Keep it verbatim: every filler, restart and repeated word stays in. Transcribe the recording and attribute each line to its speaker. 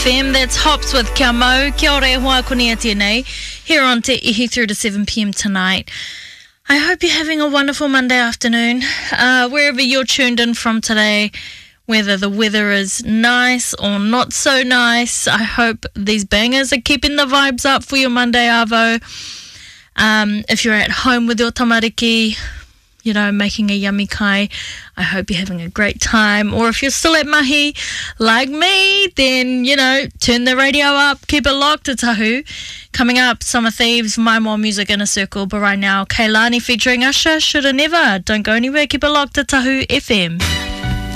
Speaker 1: F M. That's Hops with Kia Mau. Kia ora, hoa kunia tēnei. Here on Te Ihi through to seven p.m. tonight. I hope you're having a wonderful Monday afternoon. Uh, wherever you're tuned in from today, whether the weather is nice or not so nice, I hope these bangers are keeping the vibes up for your Monday arvo. Um, if you're at home with your tamariki, you know, making a yummy kai, I hope you're having a great time. Or if you're still at mahi, like me, then, you know, turn the radio up, keep it locked to Tahu. Coming up, Summer Thieves, My More Music in a Circle. But right now, Keilani featuring Usher, Shoulda Never. Don't go anywhere, keep it locked to Tahu F M.